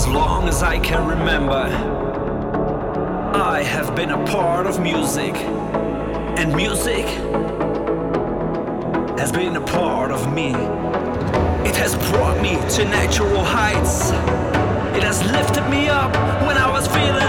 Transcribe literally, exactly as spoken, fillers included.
long as I can remember, I have been a part of music, and music has been a part of me. It has brought me to natural heights. It has lifted me up when I was feeling